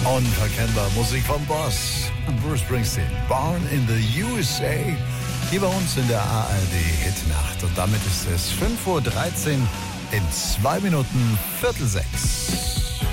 Unverkennbar Musik vom Boss. Bruce Springsteen, Born in the USA. Hier bei uns in der ARD Hitnacht. Und damit ist es 5:13 Uhr in 2 Minuten 5:45.